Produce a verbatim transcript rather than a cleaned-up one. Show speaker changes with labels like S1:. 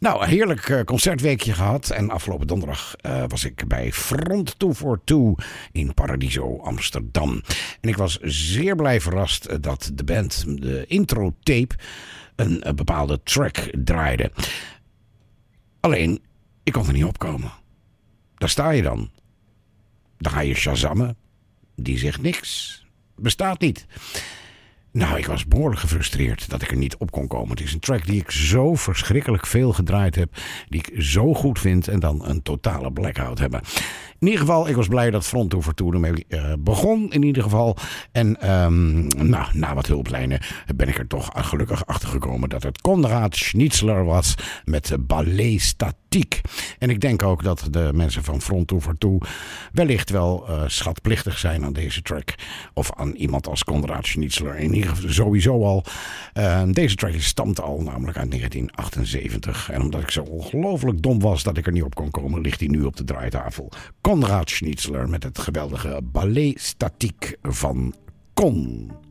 S1: Nou, een heerlijk uh, concertweekje gehad. En afgelopen donderdag uh, was ik bij Front two forty-two in Paradiso, Amsterdam. En ik was zeer blij verrast uh, dat de band, de intro-tape, een uh, bepaalde track draaide. Alleen, ik kon er niet opkomen. Daar sta je dan. Dan ga je shazammen. Die zegt niks. Bestaat niet. Nou, ik was behoorlijk gefrustreerd dat ik er niet op kon komen. Het is een track die ik zo verschrikkelijk veel gedraaid heb. Die ik zo goed vind en dan een totale blackout hebben. In ieder geval, ik was blij dat Front two forty-two ermee uh, begon in ieder geval. En um, nou, na wat hulplijnen ben ik er toch gelukkig achter gekomen dat het Konrad Schnitzler was met Ballet Statiek. En ik denk ook dat de mensen van Front two forty-two wellicht wel uh, schatplichtig zijn aan deze track. Of aan iemand als Konrad Schnitzler. In ieder geval sowieso al. Uh, deze track stamt al namelijk uit negentien achtenzeventig. En omdat ik zo ongelooflijk dom was dat ik er niet op kon komen, ligt hij nu op de draaitafel. Konrad Schnitzler met het geweldige Ballet Statiek van Kon.